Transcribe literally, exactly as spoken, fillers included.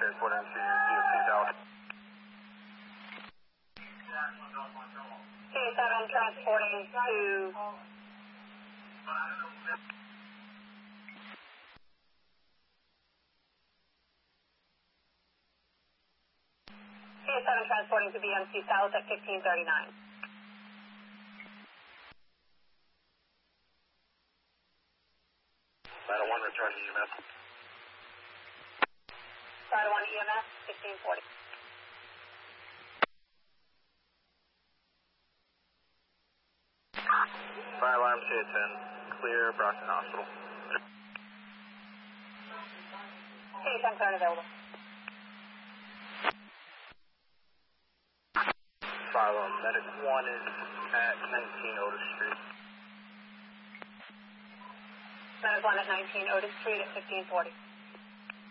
transport into D O C South. K seven transporting to... K seven transporting to B M C South at fifteen thirty-nine. Vital one, return to E M S. Vital one E M S, fifteen forty. Fire alarm C A ten, clear Brockton Hospital. K ten turn available. Fire alarm medic one is at nineteen Otis Street. Medic one at nineteen Otis Street at fifteen forty.